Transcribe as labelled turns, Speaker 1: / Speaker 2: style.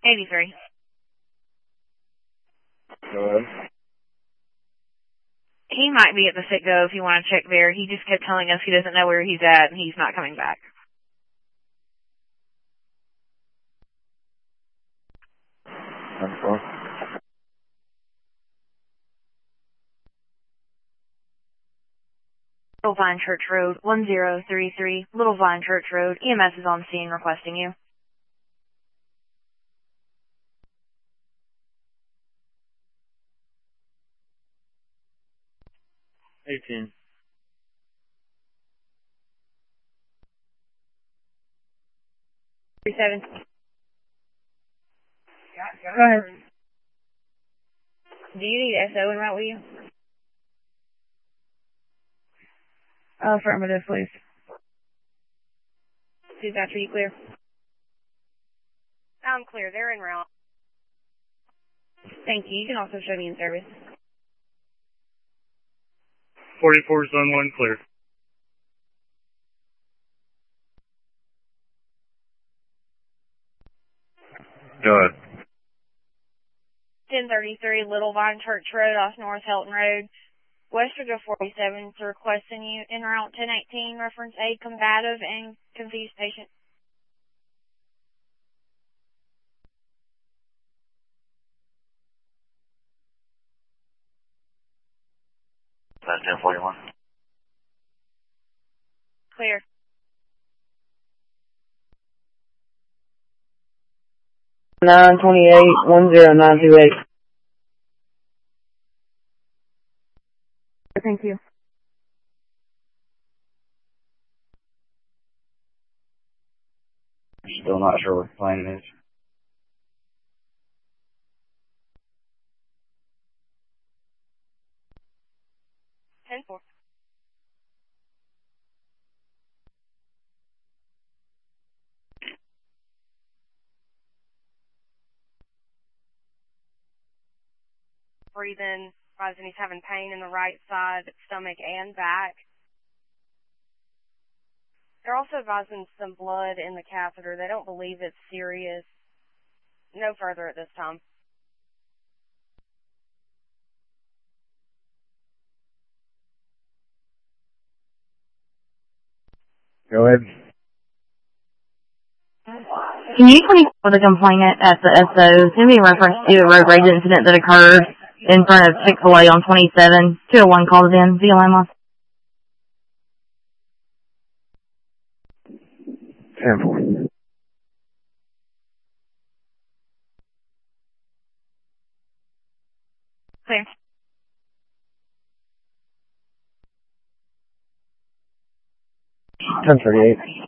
Speaker 1: 83.
Speaker 2: Go ahead.
Speaker 1: He might be at the Citgo if you want to check there. He just kept telling us he doesn't know where he's at and he's not coming back. Little Vine Church Road, 1033, Little Vine Church Road. EMS is on scene requesting you.
Speaker 2: $18.
Speaker 1: $37.
Speaker 3: Go ahead.
Speaker 1: Do you need SO en route with you?
Speaker 3: Affirmative, please.
Speaker 1: Dispatcher, are you clear?
Speaker 4: I'm clear. They're en route.
Speaker 1: Thank you. You can also show me in service.
Speaker 2: 44 Zone 1 clear. Go ahead.
Speaker 1: 1033 Little Vine Church Road off North Helton Road. Westridge 47 is requesting you en route 1018, reference a combative and confused patient.
Speaker 5: That's 1041.
Speaker 1: Clear.
Speaker 3: $928-10928.
Speaker 1: Thank you.
Speaker 5: Still not sure what the plane is.
Speaker 4: $10-4. Breathing, rising, he's having pain in the right side, stomach and back. They're also advising some blood in the catheter. They don't believe it's serious. No further at this time.
Speaker 2: Go ahead.
Speaker 3: Can you please put a complainant at the SO? Send me a reference to a road rage incident that occurred in front of Chick-fil-A on 27. 201 called in via landline.
Speaker 2: 10-4.
Speaker 1: Clear.
Speaker 2: 1038.